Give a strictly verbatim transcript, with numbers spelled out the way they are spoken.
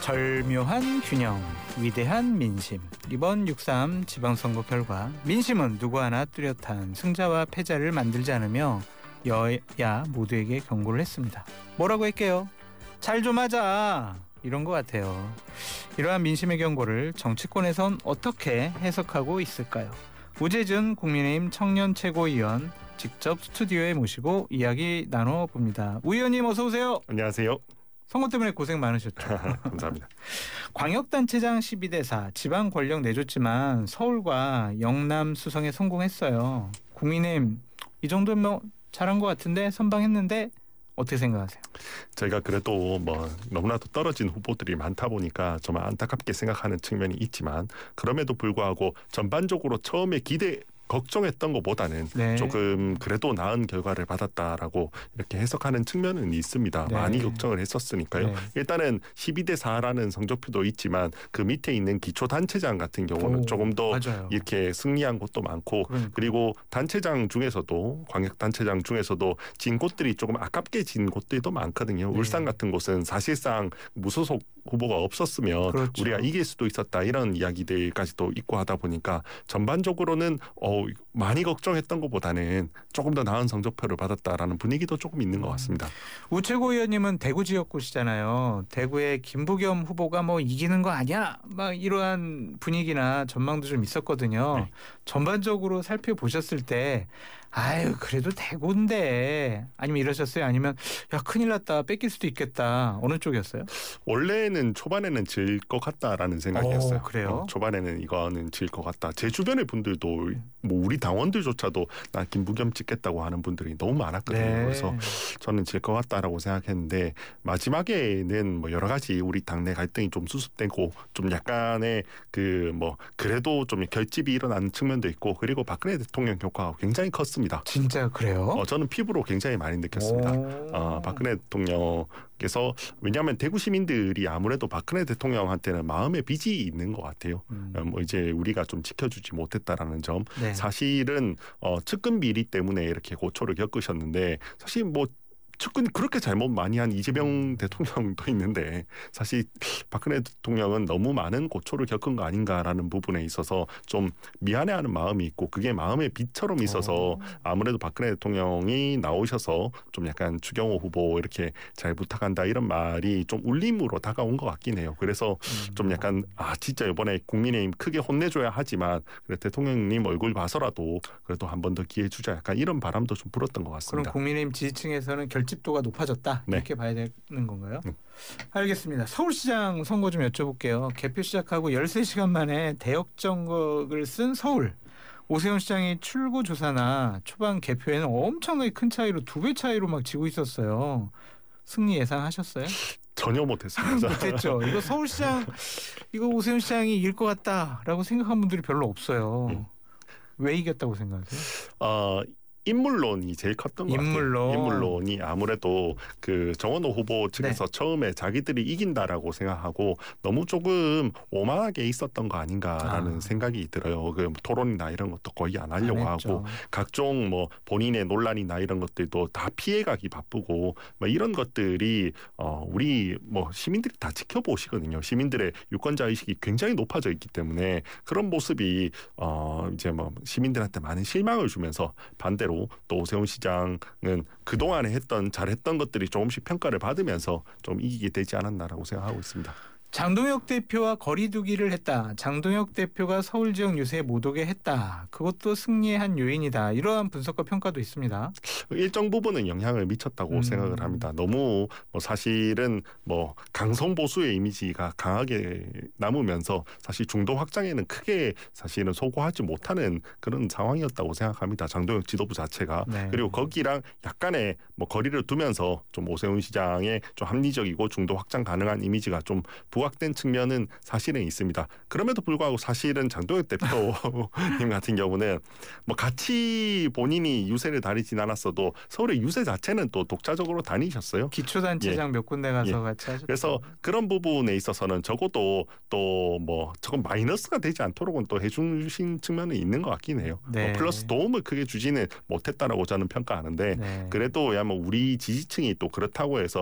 절묘한 균형, 위대한 민심. 이번 육삼 지방선거 결과 민심은 누구 하나 뚜렷한 승자와 패자를 만들지 않으며 여야 모두에게 경고를 했습니다. 뭐라고 할게요? 잘 좀 하자. 이런 것 같아요. 이러한 민심의 경고를 정치권에선 어떻게 해석하고 있을까요? 우재준 국민의힘 청년 최고위원 직접 스튜디오에 모시고 이야기 나눠봅니다. 우 의원님 어서 오세요. 안녕하세요. 선거 때문에 고생 많으셨죠. 감사합니다. 광역단체장 십이 대 사 지방 권력 내줬지만 서울과 영남 수성에 성공했어요. 국민의힘 이 정도면 뭐 잘한 것 같은데 선방했는데 어떻게 생각하세요? 저희가 그래도 뭐 너무나도 떨어진 후보들이 많다 보니까 정말 안타깝게 생각하는 측면이 있지만 그럼에도 불구하고 전반적으로 처음에 기대 걱정했던 것보다는 네. 조금 그래도 나은 결과를 받았다라고 이렇게 해석하는 측면은 있습니다. 네. 많이 걱정을 했었으니까요. 네. 일단은 십이 대 사라는 성적표도 있지만 그 밑에 있는 기초단체장 같은 경우는 오, 조금 더 맞아요. 이렇게 승리한 곳도 많고 그러니까. 그리고 단체장 중에서도 광역단체장 중에서도 진 곳들이 조금 아깝게 진 곳들도 많거든요. 네. 울산 같은 곳은 사실상 무소속 후보가 없었으면 그렇죠. 우리가 이길 수도 있었다 이런 이야기들까지도 있고 하다 보니까 전반적으로는 어, 많이 걱정했던 것보다는 조금 더 나은 성적표를 받았다라는 분위기도 조금 있는 것 같습니다. 우최고 의원님은 대구 지역구시잖아요. 대구의 김부겸 후보가 뭐 이기는 거 아니야? 막 이러한 분위기나 전망도 좀 있었거든요. 네. 전반적으로 살펴보셨을 때 아유 그래도 대구인데 아니면 이러셨어요? 아니면 야 큰일 났다 뺏길 수도 있겠다 어느 쪽이었어요? 원래는 초반에는 질 것 같다라는 생각이었어요. 오, 그래요? 어, 초반에는 이거는 질 것 같다. 제 주변의 분들도 뭐 우리 당원들조차도 나 김부겸 찍겠다고 하는 분들이 너무 많았거든요. 네. 그래서 저는 질 것 같다라고 생각했는데 마지막에는 뭐 여러 가지 우리 당내 갈등이 좀 수습되고 좀 약간의 그 뭐 그래도 좀 결집이 일어나는 측면도 있고 그리고 박근혜 대통령 효과가 굉장히 컸습니다. 진짜 그래요? 어, 저는 피부로 굉장히 많이 느꼈습니다. 어, 박근혜 대통령께서 왜냐하면 대구 시민들이 아무래도 박근혜 대통령한테는 마음의 빚이 있는 것 같아요. 음. 어, 뭐 이제 우리가 좀 지켜주지 못했다라는 점. 네. 사실은 어, 측근 비리 때문에 이렇게 고초를 겪으셨는데 사실 뭐 측근이 그렇게 잘못 많이 한 이재명 대통령도 있는데 사실 박근혜 대통령은 너무 많은 고초를 겪은 거 아닌가라는 부분에 있어서 좀 미안해하는 마음이 있고 그게 마음의 빚처럼 있어서 아무래도 박근혜 대통령이 나오셔서 좀 약간 추경호 후보 이렇게 잘 부탁한다 이런 말이 좀 울림으로 다가온 것 같긴 해요. 그래서 좀 약간 아 진짜 이번에 국민의힘 크게 혼내줘야 하지만 그래 대통령님 얼굴 봐서라도 그래도 한 번 더 기회 주자 약간 이런 바람도 좀 불었던 것 같습니다. 그럼 국민의힘 지지층에서는 결 집도가 높아졌다 네. 이렇게 봐야 되는 건가요? 네. 알겠습니다. 서울시장 선거 좀 여쭤볼게요. 개표 시작하고 열세 시간 만에 대역전극을 쓴 서울. 오세훈 시장이 출구조사나 초반 개표에는 엄청나게 큰 차이로 두 배 차이로 막 지고 있었어요. 승리 예상하셨어요? 전혀 못했습니다. 못했죠. 이거 서울시장 이거 오세훈 시장이 이길 것 같다라고 생각한 분들이 별로 없어요. 음. 왜 이겼다고 생각하세요? 어. 인물론이 제일 컸던 것 인물론. 같아요. 인물론이 아무래도 그 정원호 후보 측에서 네. 처음에 자기들이 이긴다라고 생각하고 너무 조금 오만하게 있었던 거 아닌가라는 아. 생각이 들어요. 그 토론이나 이런 것도 거의 안 하려고 안 하고 각종 뭐 본인의 논란이나 이런 것들도 다 피해가기 바쁘고 뭐 이런 것들이 어 우리 뭐 시민들이 다 지켜보시거든요. 시민들의 유권자 의식이 굉장히 높아져 있기 때문에 그런 모습이 어 이제 뭐 시민들한테 많은 실망을 주면서 반대로 또 오세훈 시장은 그동안에 했던 잘했던 것들이 조금씩 평가를 받으면서 좀 이기게 되지 않았나라고 생각하고 있습니다. 장동혁 대표와 거리두기를 했다. 장동혁 대표가 서울 지역 유세에 못 오게 했다. 그것도 승리의 한 요인이다. 이러한 분석과 평가도 있습니다. 일정 부분은 영향을 미쳤다고 음. 생각을 합니다. 너무 뭐 사실은 뭐 강성 보수의 이미지가 강하게 남으면서 사실 중도 확장에는 크게 사실은 소구하지 못하는 그런 상황이었다고 생각합니다. 장동혁 지도부 자체가. 네. 그리고 거기랑 약간의 뭐 거리를 두면서 좀 오세훈 시장의 좀 합리적이고 중도 확장 가능한 이미지가 좀 부각된 측면은 사실은 있습니다. 그럼에도 불구하고 사실은 장동혁 대표님 같은 경우는 뭐 같이 본인이 유세를 다니진 않았어도 서울의 유세 자체는 또 독자적으로 다니셨어요. 기초단체장 예. 몇 군데 가서 예. 같이 하셨죠. 그래서 그런 부분에 있어서는 적어도 또 뭐 저건 마이너스가 되지 않도록은 또 해주신 측면은 있는 것 같긴 해요. 네. 뭐 플러스 도움을 크게 주지는 못했다라고 저는 평가하는데 네. 그래도 야 뭐 우리 지지층이 또 그렇다고 해서